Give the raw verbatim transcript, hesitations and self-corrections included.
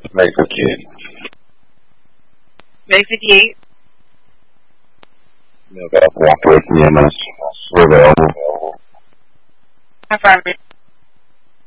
Make fifty-eight. Make fifty-eight. Milk F one for E M S. We're available. Affirmative.